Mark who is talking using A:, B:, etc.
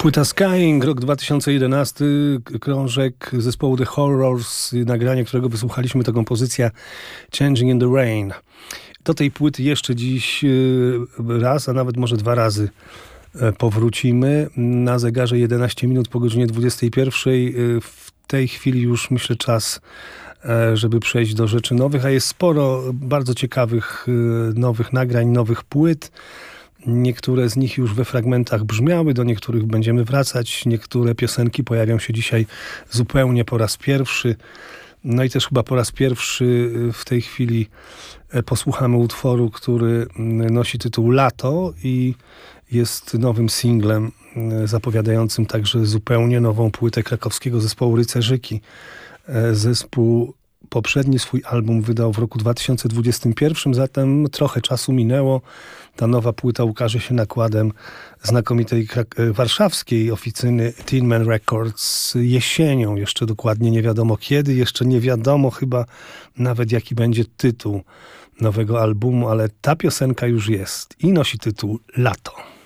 A: Płyta Skying, rok 2011, krążek zespołu The Horrors, nagranie, którego wysłuchaliśmy, to kompozycja Changing in the Rain. Do tej płyty jeszcze dziś raz, a nawet może 2 razy powrócimy. Na zegarze 11 minut po godzinie 21. W tej chwili już myślę czas, żeby przejść do rzeczy nowych, a jest sporo bardzo ciekawych nowych nagrań, nowych płyt. Niektóre z nich już we fragmentach brzmiały, do niektórych będziemy wracać. Niektóre piosenki pojawią się dzisiaj zupełnie po raz pierwszy. No i też chyba po raz pierwszy w tej chwili posłuchamy utworu, który nosi tytuł Lato i jest nowym singlem zapowiadającym także zupełnie nową płytę krakowskiego zespołu Rycerzyki. Zespół poprzedni swój album wydał w roku 2021, zatem trochę czasu minęło. Ta nowa płyta ukaże się nakładem znakomitej warszawskiej oficyny Tin Man Records jesienią. Jeszcze dokładnie nie wiadomo kiedy, jeszcze nie wiadomo chyba nawet jaki będzie tytuł nowego albumu, ale ta piosenka już jest i nosi tytuł Lato.